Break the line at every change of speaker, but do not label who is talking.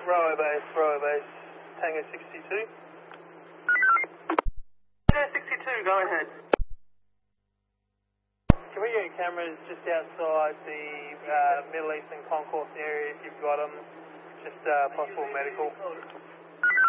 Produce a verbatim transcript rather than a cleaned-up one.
Rower base, rower base, Tango sixty-two.
Tango sixty-two, go ahead.
Can we get cameras just outside the uh, Middle Eastern concourse area if you've got them? Just uh, possible medical.